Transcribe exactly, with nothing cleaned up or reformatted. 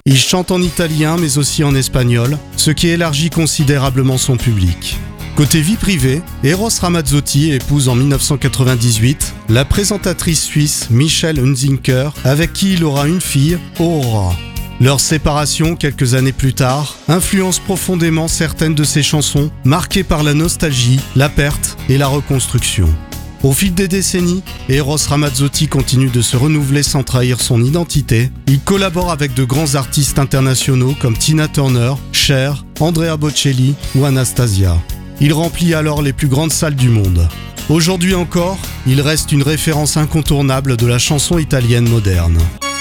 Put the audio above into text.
Il chante en italien mais aussi en espagnol, ce qui élargit considérablement son public. Côté vie privée, Eros Ramazzotti épouse en dix-neuf cent quatre-vingt-dix-huit la présentatrice suisse Michelle Hunziker, avec qui il aura une fille, Aurora. Leur séparation, quelques années plus tard, influence profondément certaines de ses chansons, marquées par la nostalgie, la perte et la reconstruction. Au fil des décennies, Eros Ramazzotti continue de se renouveler sans trahir son identité. Il collabore avec de grands artistes internationaux comme Tina Turner, Cher, Andrea Bocelli ou Anastasia. Il remplit alors les plus grandes salles du monde. Aujourd'hui encore, il reste une référence incontournable de la chanson italienne moderne.